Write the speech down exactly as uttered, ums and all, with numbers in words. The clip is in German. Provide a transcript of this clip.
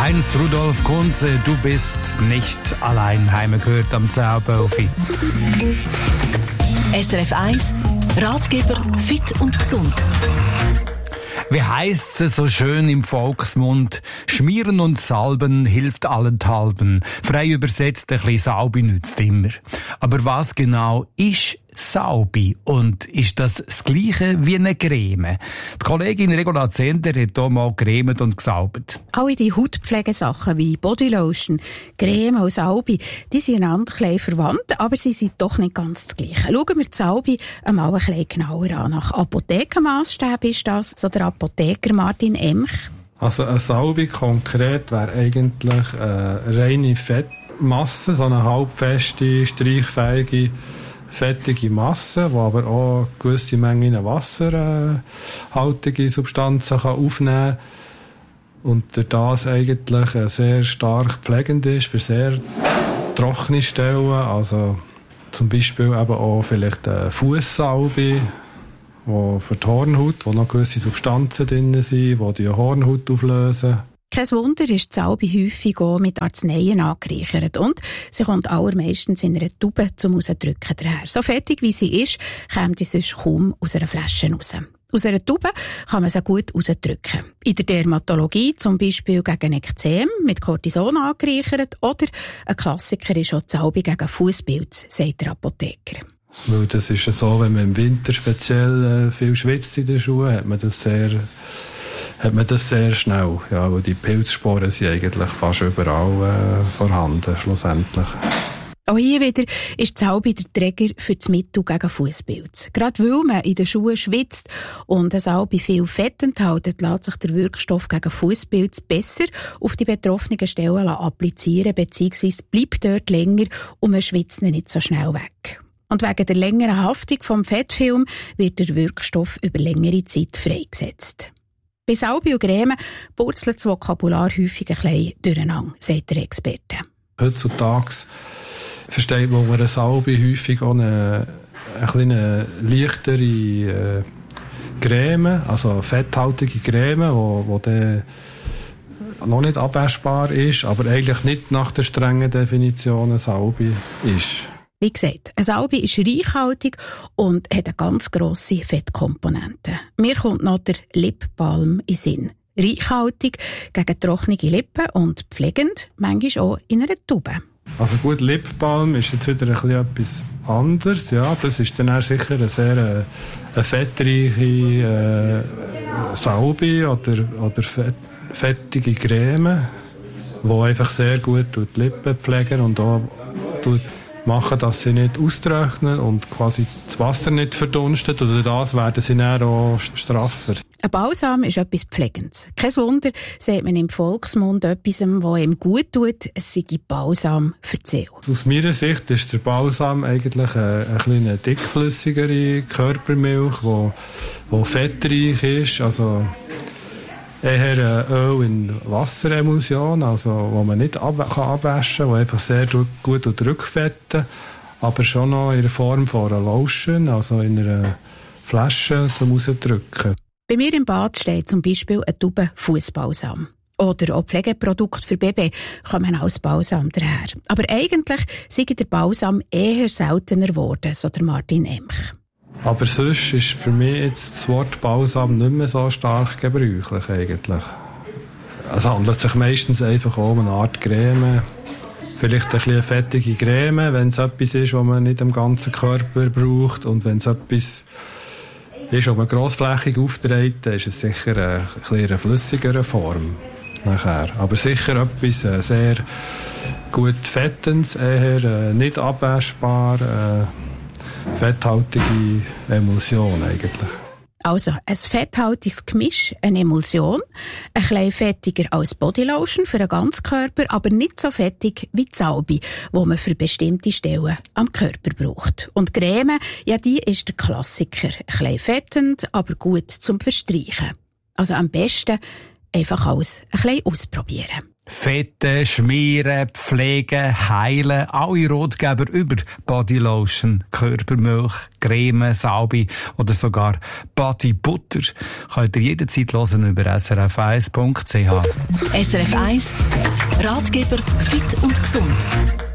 eins, Rudolf Kunze, du bist nicht allein. Heime gehört am Zauberfi. S R F eins, Ratgeber fit und gesund. Wie heisst's es so schön im Volksmund? Schmieren und salben hilft allenthalben. Frei übersetzt, ein bisschen Saubi nützt immer. Aber was genau ist Saubi? Und ist das das Gleiche wie eine Creme? Die Kollegin Regula Zender hat hier mal cremet und gesaubert. Alle die Hautpflegesachen wie Bodylotion, Creme und Saubi, die sind einander ein bisschen verwandt, aber sie sind doch nicht ganz das Gleiche. Schauen wir die Saubi einmal ein bisschen genauer an. Nach Apothekenmaßstäben ist das, so der Apotheker Martin Emch. Also eine Salbe konkret wäre eigentlich eine reine Fettmasse, so eine halbfeste, streichfähige, fettige Masse, die aber auch eine gewisse Menge wasserhaltige Substanzen kann aufnehmen kann und durch das eigentlich sehr stark pflegend ist für sehr trockene Stellen, also zum Beispiel eben auch vielleicht eine Fußsalbe, wo für die Hornhaut, wo noch gewisse Substanzen drin sind, die die Hornhaut auflösen. Kein Wunder ist die Salbe häufig auch mit Arzneien angereichert und sie kommt allermeistens in einer Tube zum Rausdrücken daher. So fettig wie sie ist, kommt sie sonst kaum aus einer Flasche raus. Aus einer Tube kann man sie gut rausdrücken. In der Dermatologie zum Beispiel gegen Ekzem mit Cortison angereichert oder ein Klassiker ist auch die Salbe gegen Fußpilz, sagt der Apotheker. Weil das ist ja so, wenn man im Winter speziell äh, viel schwitzt in den Schuhen, hat man das sehr, hat man das sehr schnell. Ja, weil die Pilzsporen sind eigentlich fast überall äh, vorhanden, schlussendlich. Auch hier wieder ist die Salbe der Träger für das Mittel gegen Fußpilz. Gerade weil man in den Schuhen schwitzt und eine Salbe viel Fett enthält, lässt sich der Wirkstoff gegen Fußpilz besser auf die betroffenen Stellen applizieren, beziehungsweise bleibt dort länger und man schwitzt nicht so schnell weg. Und wegen der längeren Haftung vom Fettfilm wird der Wirkstoff über längere Zeit freigesetzt. Bei Salbe und Creme purzelt das Vokabular häufig ein bisschen durcheinander, sagt der Experte. Heutzutage versteht man unter einer Salbe häufig auch eine, eine leichtere äh, Creme, also eine fetthaltige Creme, die, die dann noch nicht abwaschbar ist, aber eigentlich nicht nach der strengen Definition eine Salbe ist. Wie gesagt, eine Salbe ist reichhaltig und hat eine ganz grosse Fettkomponente. Mir kommt noch der Lipbalm in Sinn. Reichhaltig gegen trockene Lippen und pflegend, manchmal auch in einer Tube. Also gut, Lipbalm ist jetzt wieder ein bisschen etwas anderes. Ja, das ist dann auch sicher eine sehr äh, eine fettreiche äh, Salbe oder, oder fett, fettige Creme, die einfach sehr gut die Lippen pflegen und auch machen, dass sie nicht austrocknen und quasi das Wasser nicht verdunstet. Oder das werden sie dann auch straffer. Ein Balsam ist etwas Pflegendes. Kein Wunder, sagt man im Volksmund etwas, was ihm gut tut, es sei Balsam für die Seele. Aus meiner Sicht ist der Balsam eigentlich eine, eine kleine dickflüssigere Körpermilch, die, die fettreich ist. Also eher Öl in Wasseremulsion, also wo man nicht ab- kann abwaschen kann, die einfach sehr gut rückfetten, aber schon noch in der Form von einer Lotion, also in einer Flasche zum Rausdrücken. Bei mir im Bad steht zum Beispiel eine Tube Fußbalsam. Oder auch Pflegeprodukte für Baby kommen als Balsam daher. Aber eigentlich sei der Balsam eher seltener geworden, so der Martin Emch. Aber sonst ist für mich jetzt das Wort Balsam nicht mehr so stark gebräuchlich eigentlich. Es handelt sich meistens einfach um eine Art Creme. Vielleicht ein bisschen fettige Creme, wenn es etwas ist, was man nicht am ganzen Körper braucht. Und wenn es etwas ist, was man grossflächig aufträgt, dann ist es sicher eine, eine, eine flüssigere Form. Nachher. Aber sicher etwas äh, sehr gut Fettendes, eher äh, nicht abwaschbar, äh, fetthaltige Emulsion eigentlich. Also, ein fetthaltiges Gemisch, eine Emulsion, ein bisschen fettiger als Bodylotion für den ganzen Körper, aber nicht so fettig wie die Salbe, die man für bestimmte Stellen am Körper braucht. Und Creme, ja, die ist der Klassiker. Ein bisschen fettend, aber gut zum Verstreichen. Also am besten einfach alles ein bisschen ausprobieren. Fetten, schmieren, pflegen, heilen, alle Ratgeber über Bodylotion, Körpermilch, Creme, Salbe oder sogar Bodybutter könnt ihr jederzeit hören über s r f eins punkt c h. S R F eins Ratgeber fit und gesund.